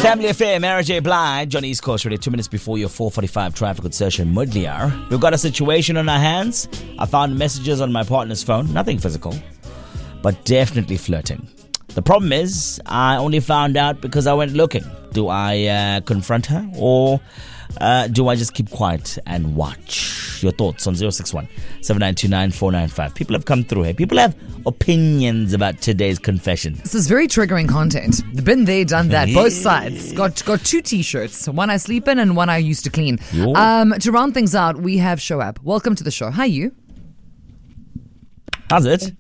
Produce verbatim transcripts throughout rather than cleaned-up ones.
Family Affair, Mary J. Blige on East Coast Radio, two minutes before your four forty-five traffic with Saoirse and Mudliar. We've got a situation on our hands. I found messages on my partner's phone, nothing physical, but definitely flirting. The problem is, I only found out because I went looking. Do I uh, confront her or uh, do I just keep quiet and watch? Your thoughts on zero six one, seven nine two nine, four nine five. People have come through here. People have opinions about today's confession. This is very triggering content. Been there, done that. Both sides. Got got two t-shirts. One I sleep in and one I used to clean. Um, to round things out, we have Shoaib. Welcome to the show. Hi, you. How's it?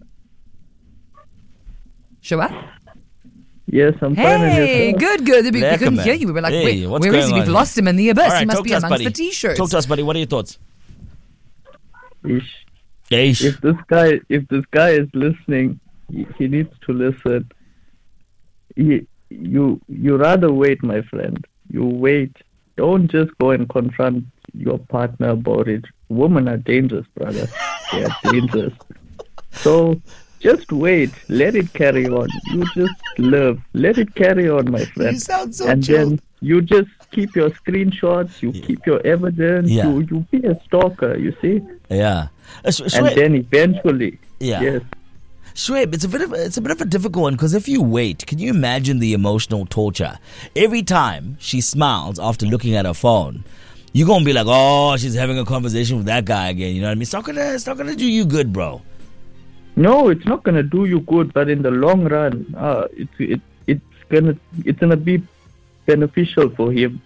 Shoaib? Yes, I'm fine. Hey, good, good. We, we couldn't man. hear you. We were like, Hey, wait, what's where is going he? on We've here? lost him in the abyss. All right, he must talk be to us, amongst buddy. the t-shirts. Talk to us, buddy. What are your thoughts? Ish. Ish. If this guy, if this guy is listening, he, he needs to listen. He, you, you rather wait, my friend. You wait. Don't just go and confront your partner about it. Women are dangerous, brother. They are dangerous. So just wait. Let it carry on. You just live. Let it carry on, my friend. You sound so and chill. then you just keep your screenshots. You Yeah. keep your evidence. Yeah. You, you be a stalker. You see. Yeah. Uh, Sh- And Shoaib, then eventually, yeah. yes. Shoaib, it's a bit of a, it's a bit of a difficult one because if you wait, can you imagine the emotional torture? Every time she smiles after looking at her phone, you're gonna be like, "Oh, she's having a conversation with that guy again." You know what I mean? It's not gonna, it's not gonna do you good, bro. No, it's not gonna do you good, but in the long run, uh, it's it, it's gonna it's gonna be beneficial for him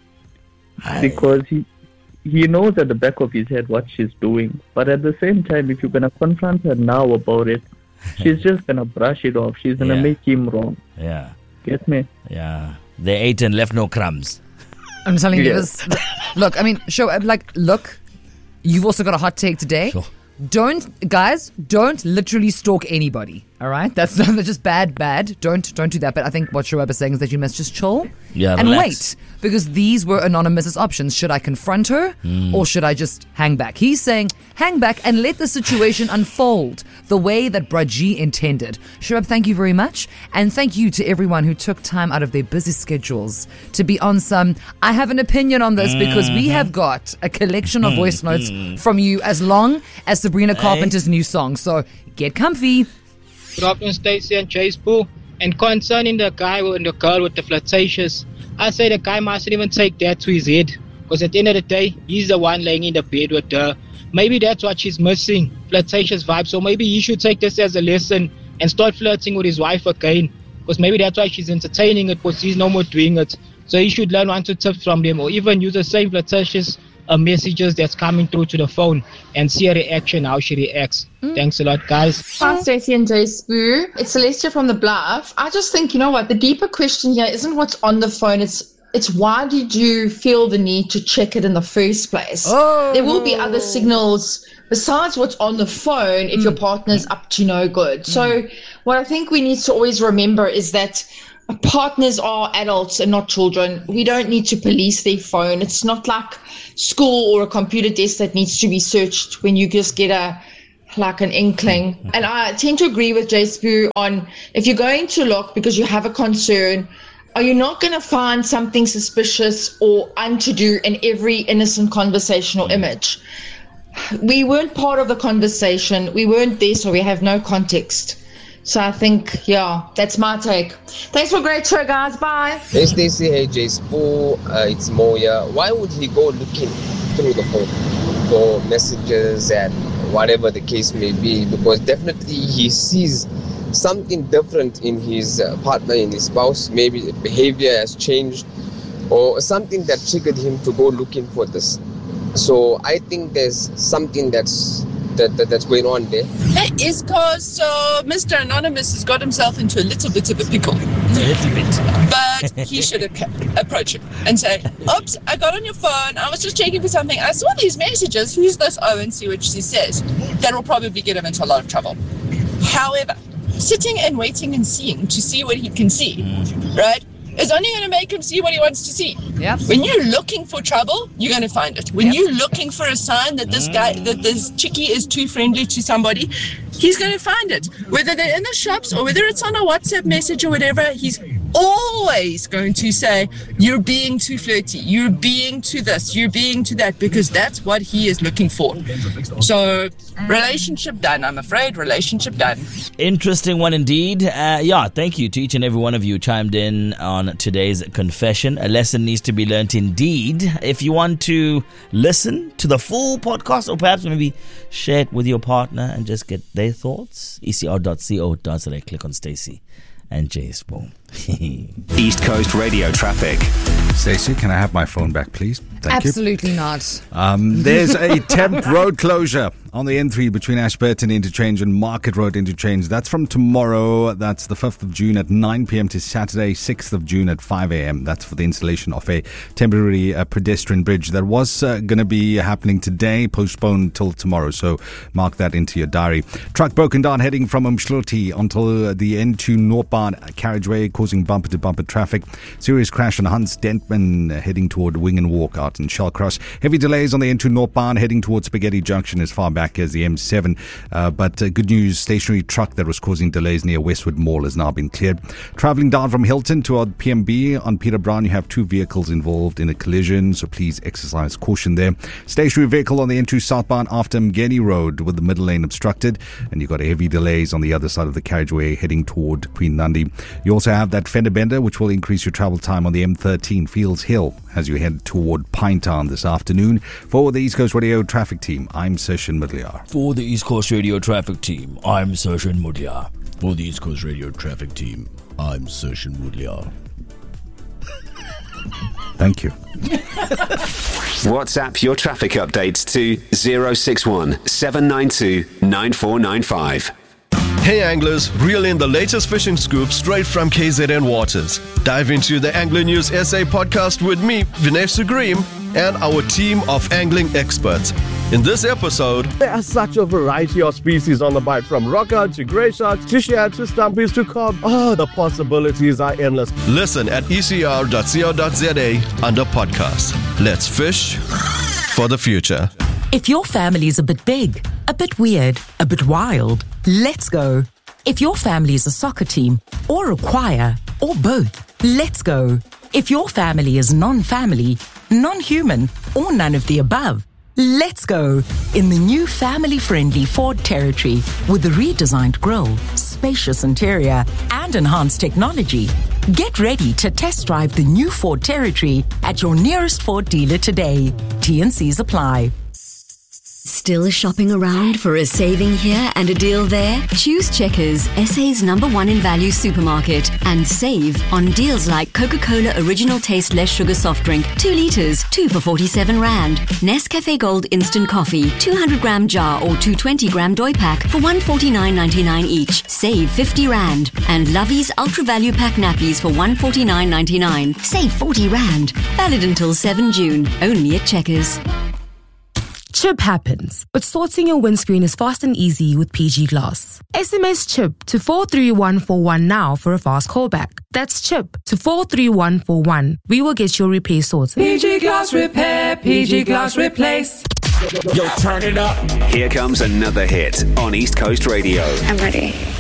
because he he knows at the back of his head what she's doing. But at the same time, if you're gonna confront her now about it, she's just gonna brush it off. She's gonna Yeah. make him wrong. Yeah, Get me? yeah. They ate and left no crumbs. I'm telling you Yeah. this. Look, I mean, Shoaib, like, look, you've also got a hot take today. Sure. Don't, guys, don't literally stalk anybody. All right, that's, that's just bad, bad. Don't, don't do that. But I think what Shoaib is saying is that you must just chill Yeah, and relax. wait, because these were anonymous as options. Should I confront her or should I just hang back? He's saying hang back and let the situation unfold the way that Braji intended. Shoaib, thank you very much, and thank you to everyone who took time out of their busy schedules to be on some. I have an opinion on this because we have got a collection of voice notes from you as long as Sabrina Carpenter's new song. So get comfy. Good afternoon, Stacey and Chase Poo. And concerning the guy and the girl with the flirtatious, I say the guy mustn't even take that to his head. Because at the end of the day, he's the one laying in the bed with her. Maybe that's what she's missing, flirtatious vibes. So maybe he should take this as a lesson and start flirting with his wife again. Because maybe that's why she's entertaining it, because he's no more doing it. So he should learn one or two tips from them, or even use the same flirtatious uh, messages that's coming through to the phone and see her reaction, how she reacts. Mm. Thanks a lot, guys. Hi, Stacey and Jay Spoo. It's Celestia from the Bluff. I just think, you know what, the deeper question here isn't what's on the phone, it's it's why did you feel the need to check it in the first place? Oh. There will be other signals besides what's on the phone if mm. your partner's up to no good. Mm. So what I think we need to always remember is that partners are adults and not children. We don't need to police their phone. It's not like school or a computer desk that needs to be searched when you just get a like an inkling. And I tend to agree with Jay Spoo on if you're going to look because you have a concern, are you not going to find something suspicious or untoward in every innocent conversational image? We weren't part of the conversation. We weren't there, so we have no context. So I think, yeah, that's my take. Thanks for a great show, guys. Bye. Hey, Stacey. Hey, Jay Spoo. Uh, it's Moya. Why would he go looking through the phone for messages and whatever the case may be? Because definitely he sees something different in his uh, partner, in his spouse. Maybe the behavior has changed or something that triggered him to go looking for this. So I think there's something that's That, that that's going on there. Hey, East Coast, so Mister Anonymous has got himself into a little bit of a pickle. A little bit. But he should ac- approach it and say, oops, I got on your phone, I was just checking for something, I saw these messages, who's this? Oh, and see what she says. That will probably get him into a lot of trouble. However, sitting and waiting and seeing to see what he can see, right, is only going to make him see what he wants to see. Yep. When you're looking for trouble, you're going to find it. When yep. you're looking for a sign that this guy, that this chickie is too friendly to somebody, he's going to find it. Whether they're in the shops or whether it's on a WhatsApp message or whatever, he's always going to say, you're being too flirty, you're being too this, you're being too that, because that's what he is looking for. So, relationship done, I'm afraid, relationship done. Interesting one indeed. Uh, yeah, thank you to each and every one of you chimed in on today's confession. A lesson needs to be learnt indeed. If you want to listen to the full podcast, or perhaps maybe share it with your partner and just get their thoughts, e c r dot co dot za. Click on Stacey and Jay's. Boom. East Coast Radio traffic. Stacey, can I have my phone back, please? Thank Absolutely you. not. Um, there's a temp road closure on the N three between Ashburton Interchange and Market Road Interchange. That's from tomorrow. That's the fifth of June at nine p.m. to Saturday, sixth of June at five a.m. That's for the installation of a temporary uh, pedestrian bridge that was uh, going to be happening today, postponed till tomorrow. So mark that into your diary. Truck broken down heading from Umshluti onto the N two northbound carriageway, causing bumper-to-bumper traffic. Serious crash on Hans Dentman uh, heading toward Wing and Walk out in Shellcross. Heavy delays on the N two northbound heading towards Spaghetti Junction as far back as the M seven. Uh, but uh, good news, stationary truck that was causing delays near Westwood Mall has now been cleared. Travelling down from Hilton toward P M B on Peter Brown, you have two vehicles involved in a collision, so please exercise caution there. Stationary vehicle on the N two southbound after Mgeni Road with the middle lane obstructed, and you've got heavy delays on the other side of the carriageway heading toward Queen Nandi. You also have that fender bender, which will increase your travel time on the M thirteen Fields Hill as you head toward Pinetown this afternoon. For the East Coast Radio traffic team, I'm Session Mudliar. For the East Coast Radio traffic team, I'm Session Mudliar. For the East Coast Radio traffic team, I'm Session Mudliar. Thank you. WhatsApp your traffic updates to zero six one seven nine two nine four nine five. Hey anglers, reel in the latest fishing scoop straight from K Z N Waters. Dive into the Angler News S A podcast with me, Vinesh Sugrim, and our team of angling experts. In this episode, there are such a variety of species on the bite, from rocker to grey sharks to shad to stumpies to carp. Oh, the possibilities are endless. Listen at e c r dot co dot z a under podcasts. Let's fish for the future. If your family's a bit big, a bit weird, a bit wild, let's go. If your family is a soccer team, or a choir, or both, let's go. If your family is non-family, non-human, or none of the above, let's go in the new family-friendly Ford Territory with the redesigned grille, spacious interior, and enhanced technology. Get ready to test drive the new Ford Territory at your nearest Ford dealer today. T and C's apply. Still shopping around for a saving here and a deal there? Choose Checkers, S A's number one in value supermarket, and save on deals like Coca-Cola Original Taste Less Sugar Soft Drink, two litres, two for forty-seven rand. Nescafe Gold Instant Coffee, two hundred gram jar or two twenty gram Doi Pack for one forty-nine ninety-nine each. Save fifty rand. And Lovey's Ultra Value Pack Nappies for one forty-nine ninety-nine. Save forty rand. Valid until seventh of June. Only at Checkers. Chip happens, but sorting your windscreen is fast and easy with P G Glass. S M S CHIP to four three one four one now for a fast callback. That's CHIP to four three one four one. We will get your repair sorted. P G Glass Repair, P G Glass Replace. Yo, turn it up. Here comes another hit on East Coast Radio. I'm ready.